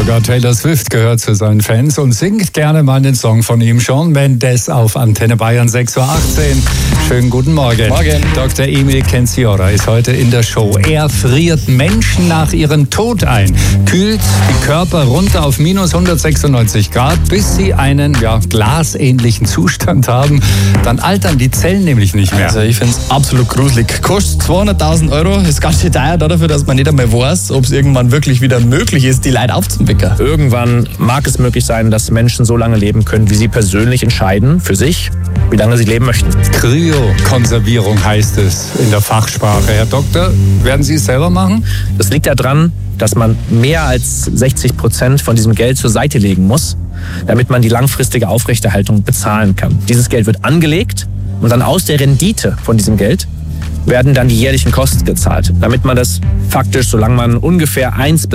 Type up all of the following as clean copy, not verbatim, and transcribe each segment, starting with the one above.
Sogar Taylor Swift gehört zu seinen Fans und singt gerne mal den Song von ihm. Shawn Mendes auf Antenne Bayern 6.18 Uhr. Schönen guten Morgen. Morgen. Dr. Emil Kenziora ist heute in der Show. Er friert Menschen nach ihrem Tod ein, kühlt die Körper runter auf minus 196 Grad, bis sie einen glasähnlichen Zustand haben. Dann altern die Zellen nämlich nicht mehr. Also ich finde es absolut gruselig. Kostet 200.000 €, ist ganz schön teuer dafür, dass man nicht einmal weiß, ob es irgendwann wirklich wieder möglich ist, die Leute aufzuwecken. Irgendwann mag es möglich sein, dass Menschen so lange leben können, wie sie persönlich entscheiden, für sich, wie lange sie leben möchten. Kryokonservierung heißt es in der Fachsprache. Herr Doktor, werden Sie es selber machen? Das liegt daran, dass man mehr als 60% von diesem Geld zur Seite legen muss, damit man die langfristige Aufrechterhaltung bezahlen kann. Dieses Geld wird angelegt und dann aus der Rendite von diesem Geld werden dann die jährlichen Kosten gezahlt, damit man das faktisch, solange man ungefähr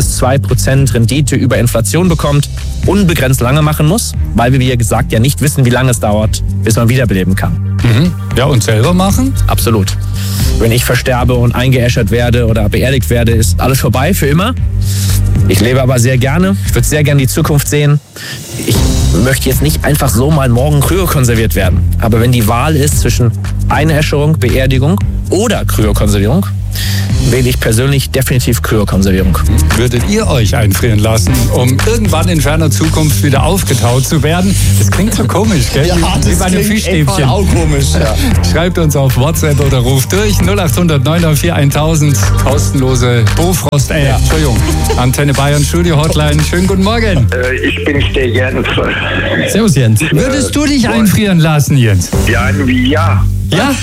1-2% Rendite über Inflation bekommt, unbegrenzt lange machen muss, weil wir, wie gesagt, ja nicht wissen, wie lange es dauert, bis man wiederbeleben kann. Mhm. Ja, und selber machen? Absolut. Wenn ich versterbe und eingeäschert werde oder beerdigt werde, ist alles vorbei für immer. Ich lebe aber sehr gerne. Ich würde sehr gerne die Zukunft sehen. Ich möchte jetzt nicht einfach so mal morgen kryokonserviert werden. Aber wenn die Wahl ist zwischen Einäscherung, Beerdigung oder Kryokonservierung, wähle ich persönlich definitiv Kryokonservierung. Würdet ihr euch einfrieren lassen, um irgendwann in ferner Zukunft wieder aufgetaut zu werden? Das klingt so komisch, gell? Ja, wie bei einem Fischstäbchen. auch komisch. Ja. Schreibt uns auf WhatsApp oder ruft durch 0800 904 1000. Kostenlose Entschuldigung. Antenne Bayern Studio Hotline. Schönen guten Morgen. Ich bin's, der Jens. Servus Jens. Würdest du dich einfrieren lassen, Jens? Ja, ja. Ja?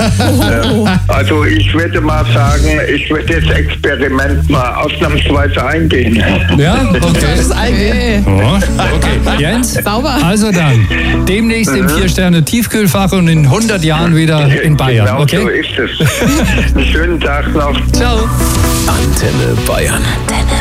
Also ich würde mal sagen, ich würde das Experiment mal ausnahmsweise eingehen. Ja? Okay. Das ist eigentlich. Oh, okay. Jens? Sauber. Also dann, demnächst im 4-Sterne-Tiefkühlfach und in 100 Jahren wieder in Bayern. Genau Okay? so ist es. Einen schönen Tag noch. Ciao. Antenne Bayern. Antenne